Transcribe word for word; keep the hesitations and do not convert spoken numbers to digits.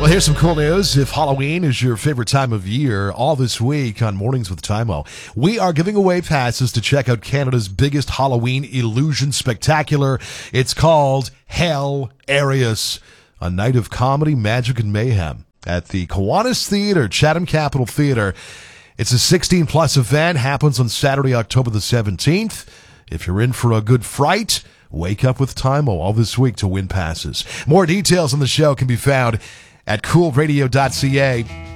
Well, here's some cool news. If Halloween is your favorite time of year, all this week on Mornings with Tymo, we are giving away passes to check out Canada's biggest Halloween illusion spectacular. It's called Hell-arious, a night of comedy, magic, and mayhem at the Kiwanis Theatre, Chatham Capitol Theatre. It's a sixteen plus event, happens on Saturday, October the seventeenth. If you're in for a good fright, wake up with Tymo all this week to win passes. More details on the show can be found at cool radio dot c a.